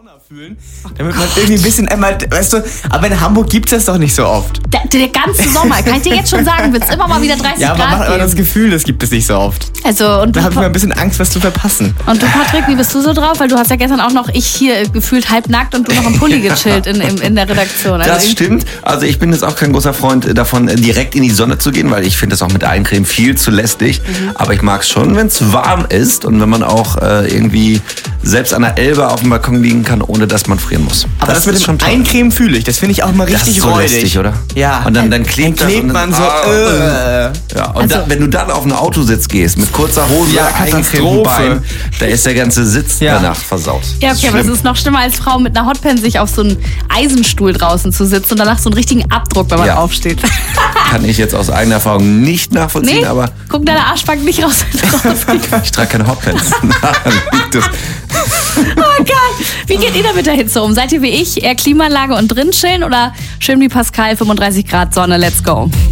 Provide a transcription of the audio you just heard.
fühlen, damit man irgendwie ein bisschen einmal, weißt du, aber in Hamburg gibt es das doch nicht so oft. Der ganze Sommer, kann ich dir jetzt schon sagen, wird es immer mal wieder 30 ja, Grad man hat aber geben. das Gefühl, das gibt es nicht so oft. Also, und Da habe ich mal ein bisschen Angst, was zu verpassen. Und du, Patrick, wie bist du so drauf? Weil du hast ja gestern auch noch, ich hier gefühlt halbnackt und du noch im Pulli gechillt in der Redaktion. Also das stimmt. Also ich bin jetzt auch kein großer Freund davon, direkt in die Sonne zu gehen, weil ich finde das auch mit Eincreme viel zu lästig. Aber ich mag es schon, wenn es warm ist und wenn man auch irgendwie selbst an der Elbe auf dem Balkon liegen kann, ohne dass man frieren muss. Aber das mit ist dem schon toll. Eincremen fühle ich. Das finde ich auch mal Das richtig ist so räudig. lästig, oder? Ja. Und dann klebt das und man dann, so. Ja, und Also- wenn du dann auf einen Autositz gehst, mit kurzer Hose, Ja, eingecremten Katastrophe. Bein, da ist der ganze Sitz Ja. danach versaut. Ja, Das ist okay, aber es schlimm. ist noch schlimmer als Frau mit einer Hotpan sich auf so einen Eisenstuhl draußen zu sitzen und danach so einen richtigen Abdruck, wenn man Ja. aufsteht. Kann ich jetzt aus eigener Erfahrung nicht nachvollziehen, Nee, aber guck deine Arschbacken nicht raus. ich trage keine Hotpants. Das- Oh geil. Wie geht ihr da mit der Hitze um? Seid ihr wie ich, eher Klimaanlage und drin chillen oder schön wie Pascal, 35 Grad Sonne, let's go?